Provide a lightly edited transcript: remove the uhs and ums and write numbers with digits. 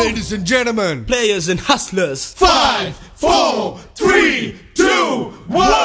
Ladies and gentlemen, players and hustlers. 5, 4, 3, 2, 1.